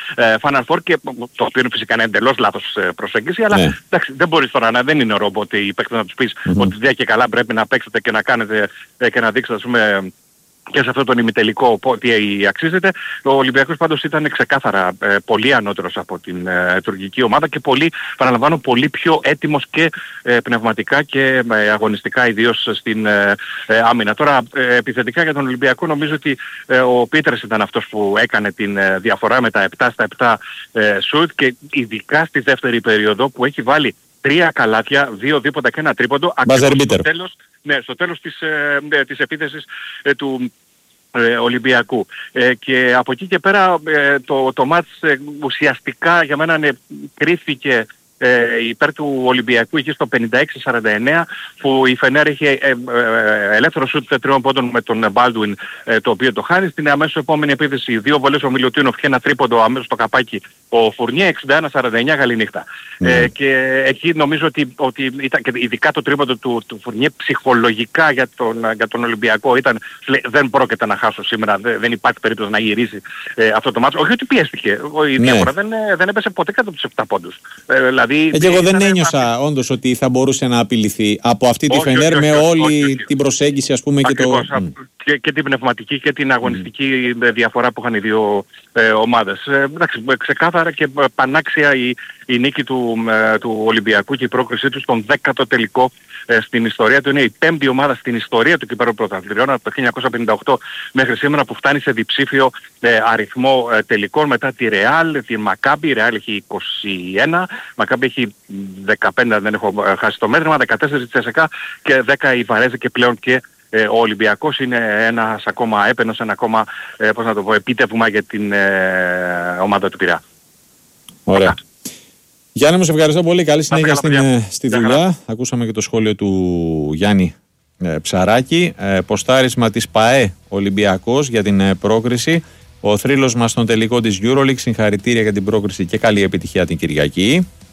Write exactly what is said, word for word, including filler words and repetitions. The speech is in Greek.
ε, Final Four, και το οποίο είναι φυσικά ένα εντελώς λάθος προσέγγιση, αλλά ναι. εντάξει, δεν μπορείς τώρα να δεν είναι ρομπότ οι παίκτες να τους πεις mm-hmm. ότι δεν και καλά πρέπει να παίξετε και να κάνετε ε, και να δείξετε, ας πούμε, και σε αυτό τον ημιτελικό τι αξίζεται. Ο Ολυμπιακός πάντως ήταν ξεκάθαρα ε, πολύ ανώτερος από την ε, τουρκική ομάδα και πολύ, παραλαμβάνω, πολύ πιο έτοιμος και ε, πνευματικά και ε, αγωνιστικά, ιδίως στην ε, ε, άμυνα. Τώρα ε, επιθετικά για τον Ολυμπιακό νομίζω ότι ε, ο Πίτερς ήταν αυτός που έκανε την ε, διαφορά με τα επτά στα επτά ε, σουτ, και ειδικά στη δεύτερη περίοδο που έχει βάλει τρία καλάθια, δύο δίποτα και ένα τρίποντο, ακριβώς στο τέλος, ναι, στο τέλος της, ε, της επίθεσης ε, του ε, Ολυμπιακού. Ε, και από εκεί και πέρα ε, το, το μάτς ε, ουσιαστικά για μένα ναι, κρίθηκε ε, υπέρ του Ολυμπιακού εκεί στο πενήντα έξι σαράντα εννέα, που η Φενέρ είχε ε, ε, ε, ελεύθερο σουτ τριών πόντων με τον Μπάλντουιν, ε, το οποίο το χάνει. Στην αμέσως επόμενη επίθεση δύο βολές ο Μιλουτίνοφ και ένα τρίποντο αμέσως στο καπάκι ο Φουρνιέ, εξήντα ένα σαράντα εννέα, καλή νύχτα. Mm. Ε, και εκεί νομίζω ότι, ότι ήταν, και ειδικά το τρίποντο του, του Φουρνιέ ψυχολογικά για τον, για τον Ολυμπιακό ήταν, λέει, δεν πρόκειται να χάσω σήμερα, δεν, δεν υπάρχει περίπτωση να γυρίσει ε, αυτό το μάτσο. Όχι ότι πιέστηκε, η ναι. διαφορά δεν, δεν έπεσε ποτέ κάτω από τους επτά πόντους. Ε, δηλαδή, ε, και εγώ δεν ένιωσα όντως ότι θα μπορούσε να απειληθεί από αυτή τη Φενέρ με όλη όχι, όχι. την προσέγγιση, ας πούμε, ακριβώς, και το... Και, και την πνευματική και την αγωνιστική mm. διαφορά που είχαν οι δύο ε, ομάδες. Ε, εντάξει, ξεκάθαρα και πανάξια η, η νίκη του, ε, του Ολυμπιακού και η πρόκρισή του στον δέκατο τελικό ε, στην ιστορία του. Είναι η πέμπτη ομάδα στην ιστορία του κυπέλλου πρωταθλητριών από το χίλια εννιακόσια πενήντα οκτώ μέχρι σήμερα που φτάνει σε διψήφιο ε, αριθμό ε, τελικών, μετά τη Ρεάλ, τη Μακάμπι. Η Ρεάλ έχει είκοσι ένα, Μακάμπι έχει δεκαπέντε, δεν έχω ε, χάσει το μέτρημα, δεκατέσσερα η Τσέσσεκα και δέκα η Βαρέζε, και πλέον και Ε, ο Ολυμπιακός είναι ένας ακόμα έπαινος, ένα ακόμα ε, πώς να το πω, επίτευγμα για την ε, ομάδα του Πειραιά. Ωραία. Γιάννη, μου σε ευχαριστώ πολύ. Καλή συνέχεια στην, ε, στη δουλειά. Καλά. Ακούσαμε και το σχόλιο του Γιάννη ε, Ψαράκη. Ε, ποστάρισμα της ΠΑΕ Ολυμπιακός για την ε, πρόκριση. Ο θρύλος μας στον τελικό της EuroLeague. Συγχαρητήρια για την πρόκριση και καλή επιτυχία την Κυριακή.